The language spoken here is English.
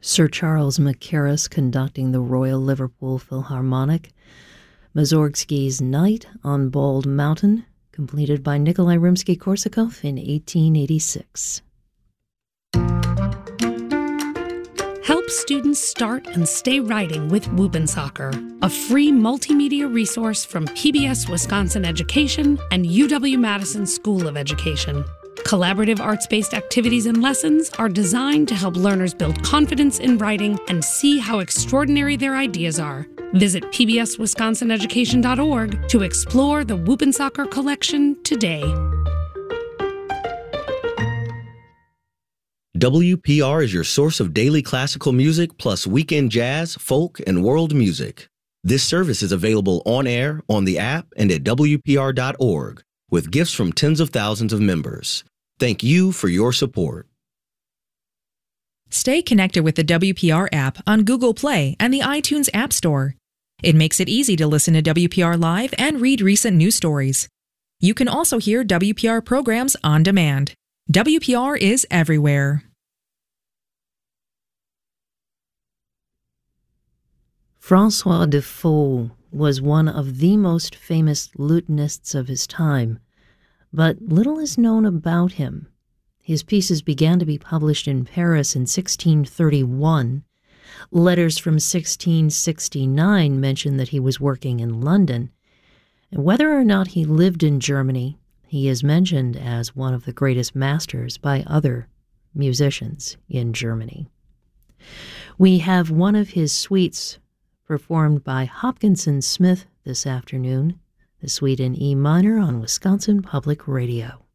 Sir Charles Mackerras conducting the Royal Liverpool Philharmonic, Mussorgsky's Night on Bald Mountain, completed by Nikolai Rimsky-Korsakov in 1886. Help students start and stay writing with Whoop'N' a free multimedia resource from PBS Wisconsin Education and UW-Madison School of Education. Collaborative arts-based activities and lessons are designed to help learners build confidence in writing and see how extraordinary their ideas are. Visit pbswisconsineducation.org to explore the Whoop'N' collection today. WPR is your source of daily classical music plus weekend jazz, folk, and world music. This service is available on air, on the app, and at WPR.org, with gifts from tens of thousands of members. Thank you for your support. Stay connected with the WPR app on Google Play and the iTunes App Store. It makes it easy to listen to WPR Live and read recent news stories. You can also hear WPR programs on demand. WPR is everywhere. François Defoe was one of the most famous lutenists of his time, but little is known about him. His pieces began to be published in Paris in 1631. Letters from 1669 mention that he was working in London. And whether or not he lived in Germany, he is mentioned as one of the greatest masters by other musicians in Germany. We have one of his suites performed by Hopkinson Smith this afternoon, the suite in E minor on Wisconsin Public Radio.